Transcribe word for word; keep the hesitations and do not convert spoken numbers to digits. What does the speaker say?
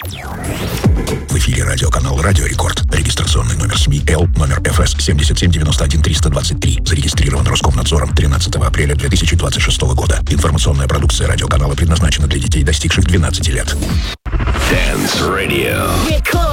В эфире радиоканал «Радио Рекорд». Регистрационный номер СМИ Л, номер эф эс семь семь девять один три два три. Зарегистрирован Роскомнадзором тринадцатого апреля две тысячи двадцать шестого года. Информационная продукция радиоканала предназначена для детей, достигших двенадцати лет. Dance Radio.